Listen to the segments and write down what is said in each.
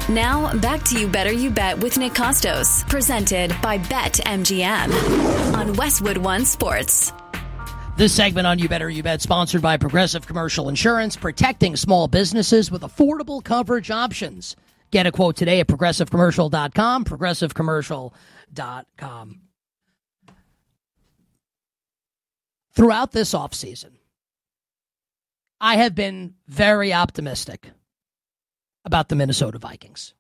Now, back to You Better You Bet with Nick Costos, presented by BetMGM on Westwood One Sports. This segment on You Better You Bet, sponsored by Progressive Commercial Insurance, protecting small businesses with affordable coverage options. Get a quote today at progressivecommercial.com, progressivecommercial.com. Throughout this offseason, I have been very optimistic about the Minnesota Vikings.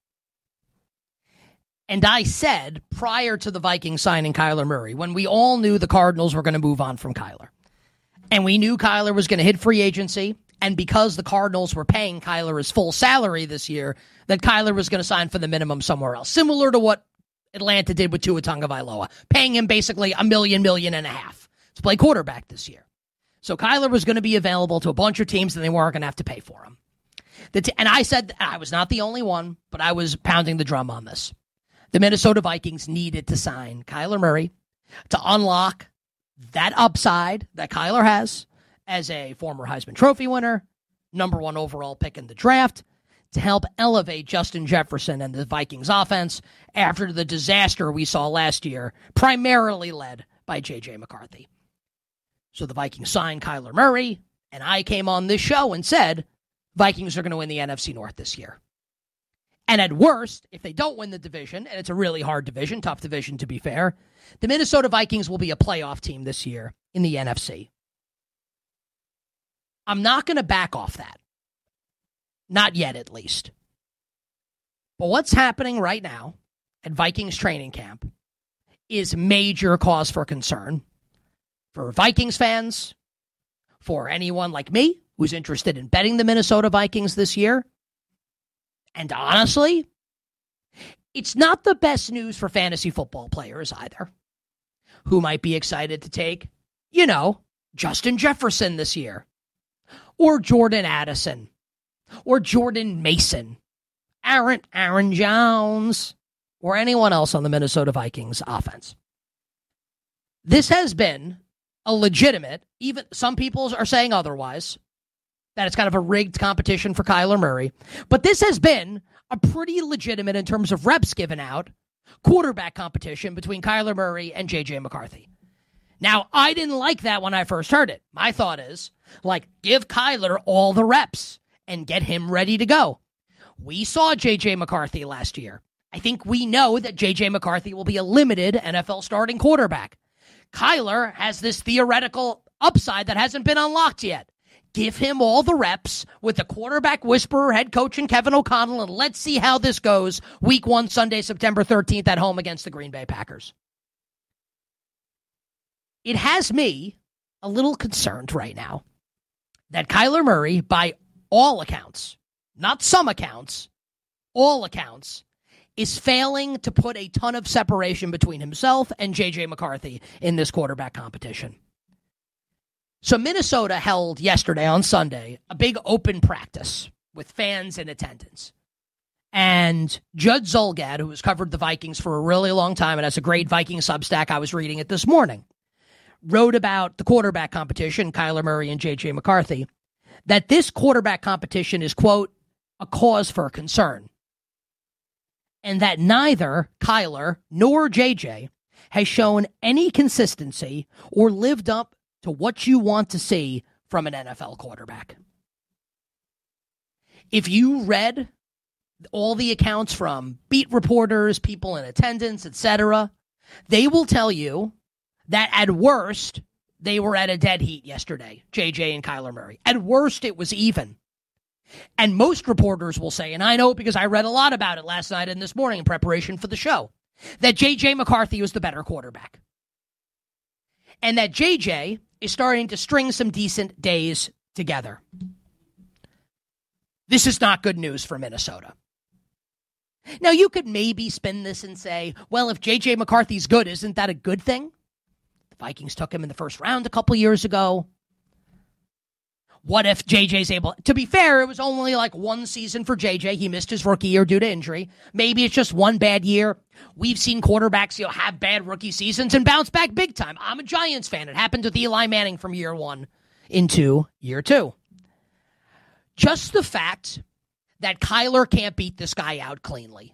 And I said prior to the Vikings signing Kyler Murray, when we all knew the Cardinals were going to move on from Kyler, and we knew Kyler was going to hit free agency, and because the Cardinals were paying Kyler his full salary this year, that Kyler was going to sign for the minimum somewhere else, similar to what Atlanta did with Tua Tagovailoa, paying him basically $1 million and a half to play quarterback this year. So Kyler was going to be available to a bunch of teams, and they weren't going to have to pay for him. And I said, I was not the only one, but I was pounding the drum on this. The Minnesota Vikings needed to sign Kyler Murray to unlock that upside that Kyler has as a former Heisman Trophy winner, number 1 overall pick in the draft, to help elevate Justin Jefferson and the Vikings offense after the disaster we saw last year, primarily led by J.J. McCarthy. So the Vikings signed Kyler Murray, and I came on this show and said, Vikings are going to win the NFC North this year. And at worst, if they don't win the division, and it's a really hard division, tough division to be fair, the Minnesota Vikings will be a playoff team this year in the NFC. I'm not going to back off that. Not yet, at least. But what's happening right now at Vikings training camp is major cause for concern for Vikings fans, for anyone like me who's interested in betting the Minnesota Vikings this year. And honestly, it's not the best news for fantasy football players either, who might be excited to take, Justin Jefferson this year, or Jordan Addison, or Jordan Mason, Aaron Jones, or anyone else on the Minnesota Vikings offense. This has been a legitimate, even some people are saying otherwise, that it's kind of a rigged competition for Kyler Murray. But this has been a pretty legitimate, in terms of reps given out, quarterback competition between Kyler Murray and J.J. McCarthy. Now, I didn't like that when I first heard it. My thought is, give Kyler all the reps and get him ready to go. We saw J.J. McCarthy last year. I think we know that J.J. McCarthy will be a limited NFL starting quarterback. Kyler has this theoretical upside that hasn't been unlocked yet. Give him all the reps with the quarterback whisperer, head coach, and Kevin O'Connell, and let's see how this goes week 1, Sunday, September 13th at home against the Green Bay Packers. It has me a little concerned right now that Kyler Murray, by all accounts, not some accounts, all accounts, is failing to put a ton of separation between himself and J.J. McCarthy in this quarterback competition. So Minnesota held yesterday on Sunday a big open practice with fans in attendance. And Judd Zulgad, who has covered the Vikings for a really long time and has a great Viking Substack, I was reading it this morning, wrote about the quarterback competition, Kyler Murray and J.J. McCarthy, that this quarterback competition is, quote, a cause for concern. And that neither Kyler nor J.J. has shown any consistency or lived up to what you want to see from an NFL quarterback. If you read all the accounts from beat reporters, people in attendance, etc., they will tell you that at worst, they were at a dead heat yesterday, JJ and Kyler Murray. At worst, it was even. And most reporters will say, and I know because I read a lot about it last night and this morning in preparation for the show, that J.J. McCarthy was the better quarterback. And that J.J. is starting to string some decent days together. This is not good news for Minnesota. Now, you could maybe spin this and say, well, if J.J. McCarthy's good, isn't that a good thing? The Vikings took him in the first round a couple years ago. What if JJ's able... To be fair, it was only one season for JJ. He missed his rookie year due to injury. Maybe it's just one bad year. We've seen quarterbacks have bad rookie seasons and bounce back big time. I'm a Giants fan. It happened with Eli Manning from year 1 into year 2. Just the fact that Kyler can't beat this guy out cleanly.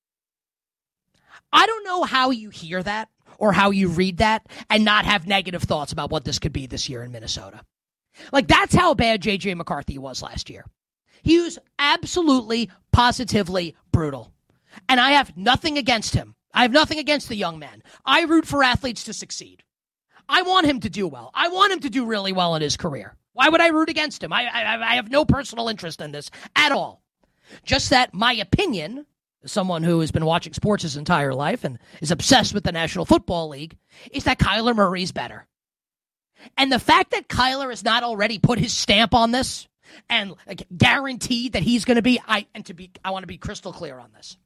I don't know how you hear that or how you read that and not have negative thoughts about what this could be this year in Minnesota. Like, that's how bad J.J. McCarthy was last year. He was absolutely, positively brutal. And I have nothing against him. I have nothing against the young man. I root for athletes to succeed. I want him to do well. I want him to do really well in his career. Why would I root against him? I have no personal interest in this at all. Just that my opinion, as someone who has been watching sports his entire life and is obsessed with the National Football League, is that Kyler Murray's better. And the fact that Kyler has not already put his stamp on this and guaranteed that he's going to be, I want to be crystal clear on this.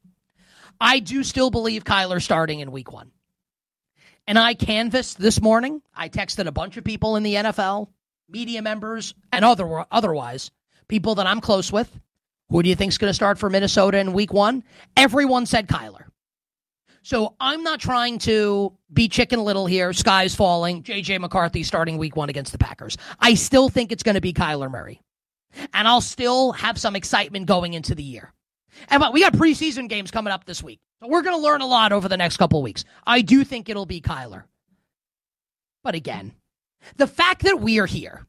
I do still believe Kyler starting in week 1. And I canvassed this morning. I texted a bunch of people in the NFL, media members, and otherwise, people that I'm close with. Who do you think's going to start for Minnesota in week 1? Everyone said Kyler. So I'm not trying to be Chicken Little here. Sky's falling. J.J. McCarthy starting week 1 against the Packers. I still think it's going to be Kyler Murray. And I'll still have some excitement going into the year. And we got preseason games coming up this week. So we're going to learn a lot over the next couple weeks. I do think it'll be Kyler. But again, the fact that we are here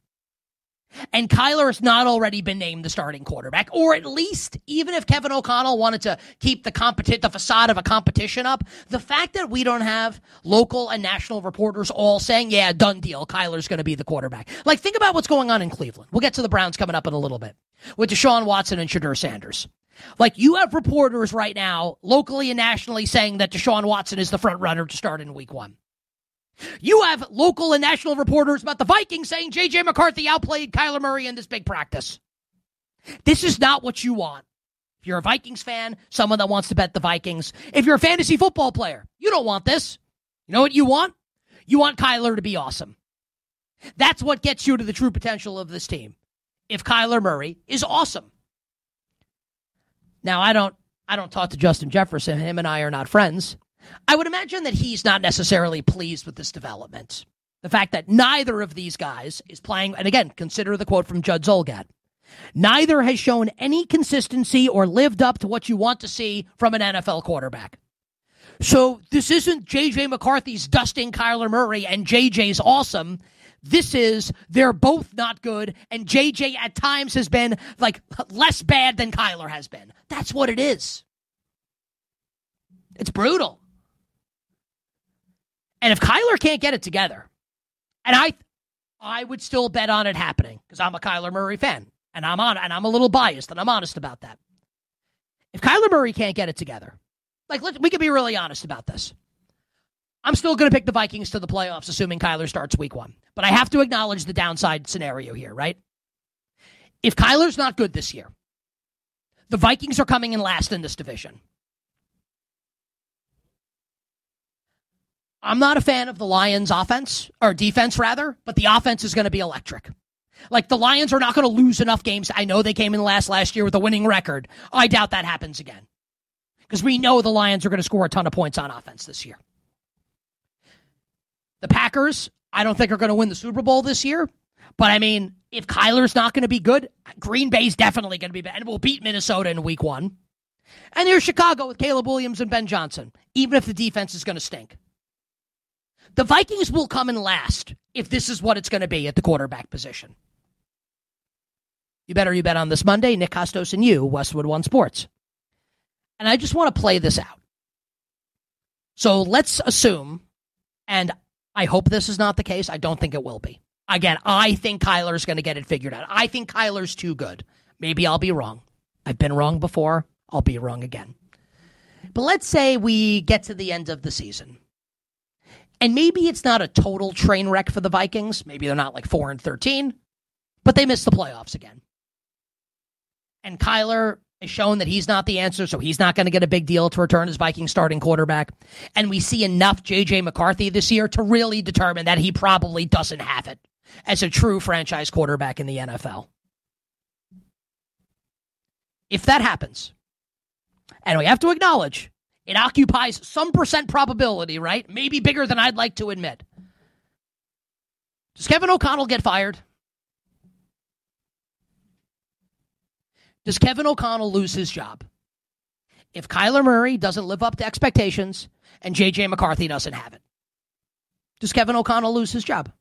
and Kyler has not already been named the starting quarterback, or at least even if Kevin O'Connell wanted to keep the facade of a competition up, the fact that we don't have local and national reporters all saying, yeah, done deal, Kyler's going to be the quarterback. Like, think about what's going on in Cleveland. We'll get to the Browns coming up in a little bit with Deshaun Watson and Shadur Sanders. Like, you have reporters right now, locally and nationally, saying that Deshaun Watson is the front runner to start in week 1. You have local and national reporters about the Vikings saying J.J. McCarthy outplayed Kyler Murray in this big practice. This is not what you want. If you're a Vikings fan, someone that wants to bet the Vikings, if you're a fantasy football player, you don't want this. You know what you want? You want Kyler to be awesome. That's what gets you to the true potential of this team. If Kyler Murray is awesome. Now, I don't talk to Justin Jefferson. Him and I are not friends. I would imagine that he's not necessarily pleased with this development. The fact that neither of these guys is playing, and again, consider the quote from Judd Zolgad, neither has shown any consistency or lived up to what you want to see from an NFL quarterback. So this isn't J.J. McCarthy's dusting Kyler Murray and J.J.'s awesome. This is, they're both not good, and J.J. at times has been, like, less bad than Kyler has been. That's what it is. It's brutal. And if Kyler can't get it together, and I would still bet on it happening, because I'm a Kyler Murray fan, and I'm a little biased, and I'm honest about that. If Kyler Murray can't get it together, like, we can be really honest about this. I'm still going to pick the Vikings to the playoffs, assuming Kyler starts week 1. But I have to acknowledge the downside scenario here, right? If Kyler's not good this year, the Vikings are coming in last in this division. I'm not a fan of the Lions' offense, or defense rather, but the offense is going to be electric. Like, the Lions are not going to lose enough games. I know they came in last year with a winning record. I doubt that happens again. Because we know the Lions are going to score a ton of points on offense this year. The Packers, I don't think are going to win the Super Bowl this year. But, I mean, if Kyler's not going to be good, Green Bay's definitely going to be bad. And we'll beat Minnesota in week 1. And here's Chicago with Caleb Williams and Ben Johnson, even if the defense is going to stink. The Vikings will come in last if this is what it's going to be at the quarterback position. You bet on this Monday. Nick Kostos and you, Westwood One Sports. And I just want to play this out. So let's assume, and I hope this is not the case. I don't think it will be. Again, I think Kyler's going to get it figured out. I think Kyler's too good. Maybe I'll be wrong. I've been wrong before. I'll be wrong again. But let's say we get to the end of the season. And maybe it's not a total train wreck for the Vikings. Maybe they're not like 4-13, but they missed the playoffs again. And Kyler has shown that he's not the answer, so he's not going to get a big deal to return as Vikings starting quarterback. And we see enough J.J. McCarthy this year to really determine that he probably doesn't have it as a true franchise quarterback in the NFL. If that happens, and we have to acknowledge, it occupies some percent probability, right? Maybe bigger than I'd like to admit. Does Kevin O'Connell get fired? Does Kevin O'Connell lose his job if Kyler Murray doesn't live up to expectations and J.J. McCarthy doesn't have it? Does Kevin O'Connell lose his job?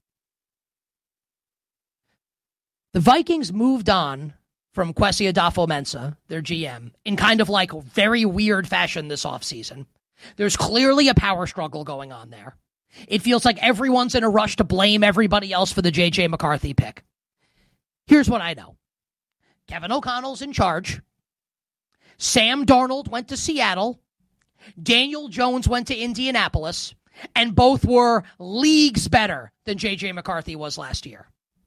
The Vikings moved on from Kwesi Adolfo-Mensah, their GM, in kind of like a very weird fashion this offseason. There's clearly a power struggle going on there. It feels like everyone's in a rush to blame everybody else for the J.J. McCarthy pick. Here's what I know. Kevin O'Connell's in charge. Sam Darnold went to Seattle. Daniel Jones went to Indianapolis. And both were leagues better than J.J. McCarthy was last year.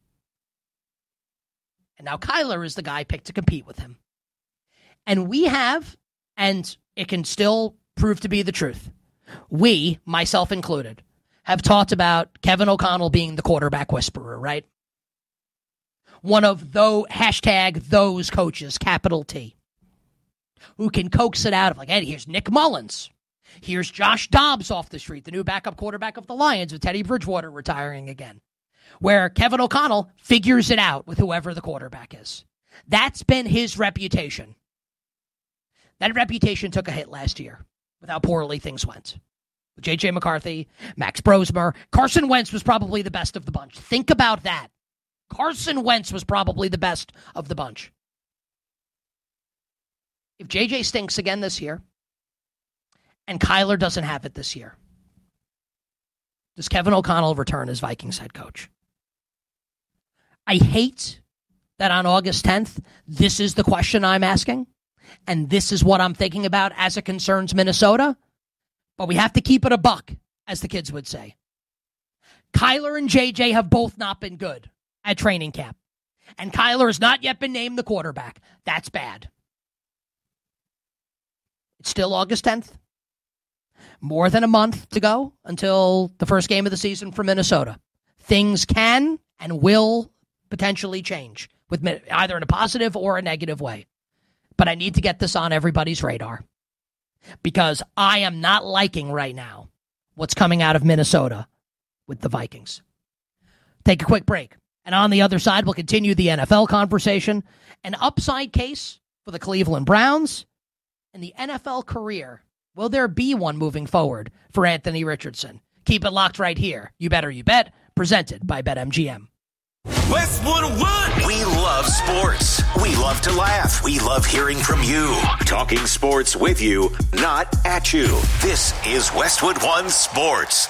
And now Kyler is the guy picked to compete with him. And we have, and it can still prove to be the truth, we, myself included, have talked about Kevin O'Connell being the quarterback whisperer, right? One of those coaches, capital T, who can coax it out of like, hey, here's Nick Mullins. Here's Josh Dobbs off the street, the new backup quarterback of the Lions with Teddy Bridgewater retiring again, where Kevin O'Connell figures it out with whoever the quarterback is. That's been his reputation. That reputation took a hit last year with how poorly things went. With J.J. McCarthy, Max Brosmer, Carson Wentz was probably the best of the bunch. Think about that. Carson Wentz was probably the best of the bunch. If J.J. stinks again this year, and Kyler doesn't have it this year, does Kevin O'Connell return as Vikings head coach? I hate that on August 10th, this is the question I'm asking, and this is what I'm thinking about as it concerns Minnesota, but we have to keep it a buck, as the kids would say. Kyler and JJ have both not been good at training camp, and Kyler has not yet been named the quarterback. That's bad. It's still August 10th. More than a month to go until the first game of the season for Minnesota. Things can and will potentially change, with either in a positive or a negative way. But I need to get this on everybody's radar, because I am not liking right now what's coming out of Minnesota with the Vikings. Take a quick break. And on the other side, we'll continue the NFL conversation. An upside case for the Cleveland Browns and the NFL career. Will there be one moving forward for Anthony Richardson? Keep it locked right here. You Better You Bet, presented by BetMGM. Westwood One. We love sports. We love to laugh. We love hearing from you. Talking sports with you, not at you. This is Westwood One Sports.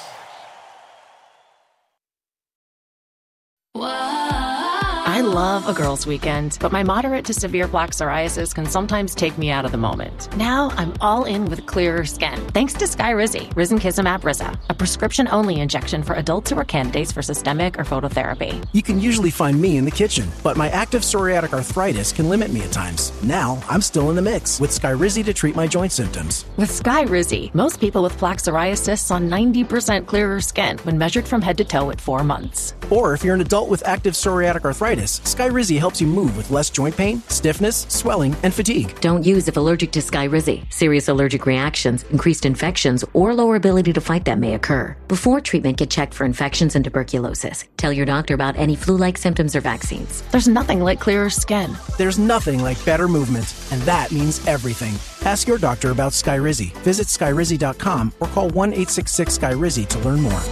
I love a girls' weekend, but my moderate to severe plaque psoriasis can sometimes take me out of the moment. Now I'm all in with clearer skin, thanks to Skyrizi, risankizumab Riza, a prescription-only injection for adults who are candidates for systemic or phototherapy. You can usually find me in the kitchen, but my active psoriatic arthritis can limit me at times. Now I'm still in the mix with Skyrizi to treat my joint symptoms. With Skyrizi, most people with plaque psoriasis saw 90% clearer skin when measured from head to toe at 4 months. Or if you're an adult with active psoriatic arthritis, Skyrizi helps you move with less joint pain, stiffness, swelling, and fatigue. Don't use if allergic to Skyrizi. Serious allergic reactions, increased infections, or lower ability to fight them may occur. Before treatment, get checked for infections and tuberculosis. Tell your doctor about any flu-like symptoms or vaccines. There's nothing like clearer skin. There's nothing like better movement, and that means everything. Ask your doctor about Skyrizi. Visit Skyrizi.com or call 1-866-SKYRIZI to learn more.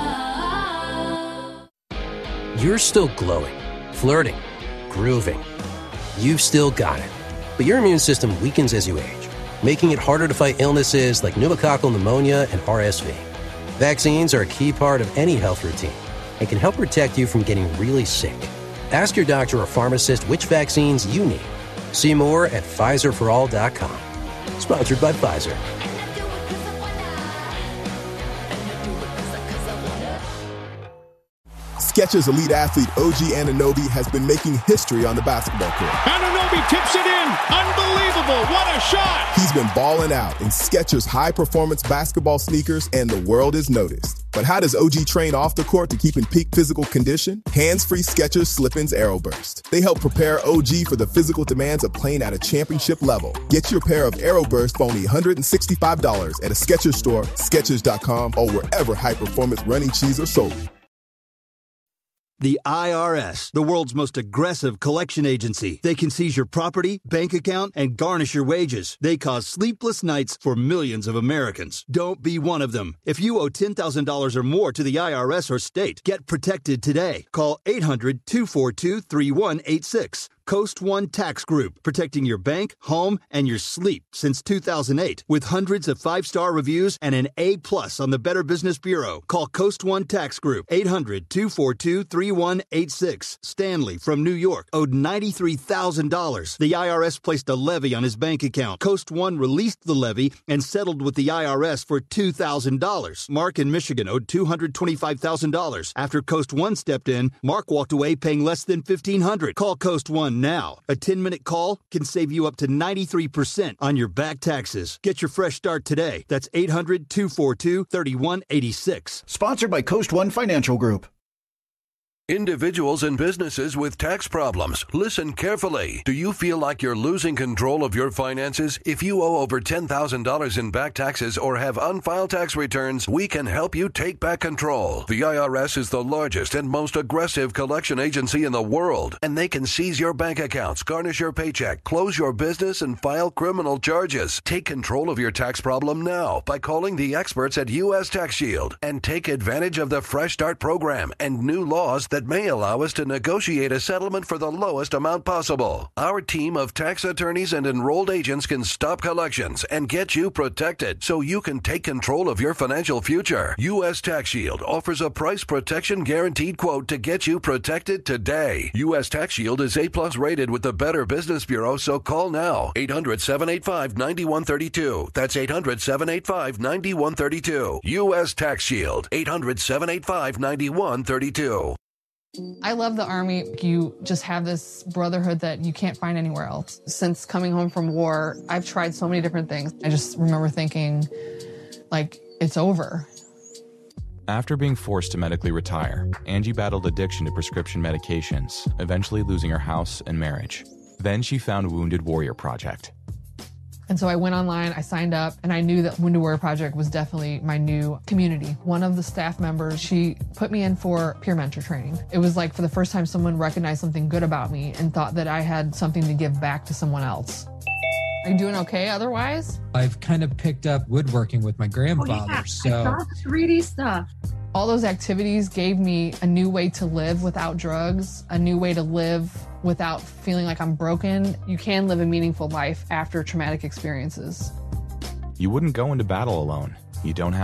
You're still glowing, flirting, grooving. You've still got it. But your immune system weakens as you age, making it harder to fight illnesses like pneumococcal pneumonia and RSV. Vaccines are a key part of any health routine and can help protect you from getting really sick. Ask your doctor or pharmacist which vaccines you need. See more at PfizerForAll.com. Sponsored by Pfizer. Skechers elite athlete OG Anunoby has been making history on the basketball court. Anunoby tips it in. Unbelievable. What a shot. He's been balling out in Skechers high-performance basketball sneakers, and the world has noticed. But how does OG train off the court to keep in peak physical condition? Hands-free Skechers Slip-ins AeroBurst. They help prepare OG for the physical demands of playing at a championship level. Get your pair of AeroBurst for only $165 at a Skechers store, Skechers.com, or wherever high-performance running shoes are sold. The IRS, the world's most aggressive collection agency. They can seize your property, bank account, and garnish your wages. They cause sleepless nights for millions of Americans. Don't be one of them. If you owe $10,000 or more to the IRS or state, get protected today. Call 800-242-3186. Coast One Tax Group, protecting your bank, home, and your sleep since 2008. With hundreds of 5-star reviews and an A+ on the Better Business Bureau. Call Coast One Tax Group, 800-242-3186. Stanley from New York owed $93,000. The IRS placed a levy on his bank account. Coast One released the levy and settled with the IRS for $2,000. Mark in Michigan owed $225,000. After Coast One stepped in, Mark walked away paying less than $1,500. Call Coast One now. A 10-minute call can save you up to 93% on your back taxes. Get your fresh start today. That's 800-242-3186. Sponsored by Coast One Financial Group. Individuals and businesses with tax problems, listen carefully. Do you feel like you're losing control of your finances? If you owe over $10,000 in back taxes or have unfiled tax returns, we can help you take back control. The IRS is the largest and most aggressive collection agency in the world, and they can seize your bank accounts, garnish your paycheck, close your business, and file criminal charges. Take control of your tax problem now by calling the experts at U.S. Tax Shield and take advantage of the Fresh Start program and new laws that may allow us to negotiate a settlement for the lowest amount possible. Our team of tax attorneys and enrolled agents can stop collections and get you protected so you can take control of your financial future. U.S. Tax Shield offers a price protection guaranteed quote to get you protected today. U.S. Tax Shield is A+ rated with the Better Business Bureau, so call now. 800-785-9132. That's 800-785-9132. U.S. Tax Shield. 800-785-9132. I love the Army. You just have this brotherhood that you can't find anywhere else. Since coming home from war, I've tried so many different things. I just remember thinking, like, it's over. After being forced to medically retire, Angie battled addiction to prescription medications, eventually losing her house and marriage. Then she found Wounded Warrior Project. And so I went online, I signed up, and I knew that Wounded Warrior Project was definitely my new community. One of the staff members, she put me in for peer mentor training. It was like for the first time someone recognized something good about me and thought that I had something to give back to someone else. Are you doing okay otherwise? I've kind of picked up woodworking with my grandfather, I so... 3D stuff. All those activities gave me a new way to live without drugs, a new way to live without feeling like I'm broken. You can live a meaningful life after traumatic experiences. You wouldn't go into battle alone. You don't have